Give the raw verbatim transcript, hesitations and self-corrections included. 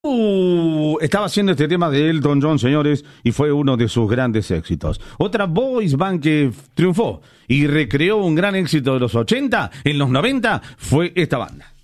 Uh, estaba haciendo este tema de Elton John, señores, y fue uno de sus grandes éxitos. Otra boys band que triunfó y recreó un gran éxito de los ochenta, en los noventa, fue esta banda.